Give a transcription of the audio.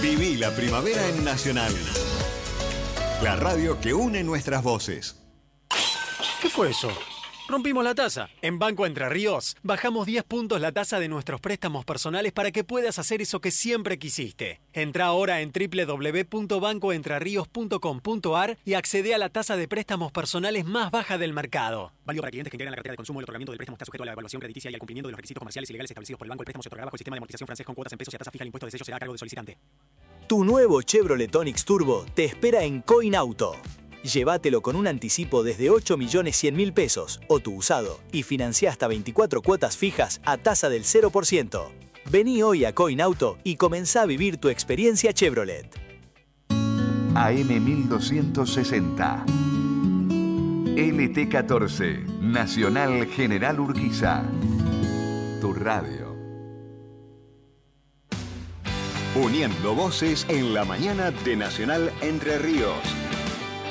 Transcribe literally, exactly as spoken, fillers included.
Viví la primavera en Nacional. La radio que une nuestras voces. ¿Qué fue eso? Rompimos la tasa. En Banco Entre Ríos bajamos diez puntos la tasa de nuestros préstamos personales para que puedas hacer eso que siempre quisiste. Entra ahora en doble u doble u doble u punto banco entre ríos punto com punto a r y accede a la tasa de préstamos personales más baja del mercado. Válido para clientes que integran la cartera de consumo. El otorgamiento del préstamo está sujeto a la evaluación crediticia y al cumplimiento de los requisitos comerciales y legales establecidos por el banco. El préstamo se otorgará bajo el sistema de amortización francés con cuotas en pesos y a tasa fija. El impuesto de sello será a cargo del solicitante. Tu nuevo Chevrolet Onix Turbo te espera en Coinauto. Llévatelo con un anticipo desde ocho millones cien mil pesos o tu usado y financia hasta veinticuatro cuotas fijas a tasa del cero por ciento. Vení hoy a Coinauto y comenzá a vivir tu experiencia Chevrolet. A M mil doscientos sesenta. L T catorce. Nacional General Urquiza. Tu radio. Uniendo voces en la mañana de Nacional Entre Ríos.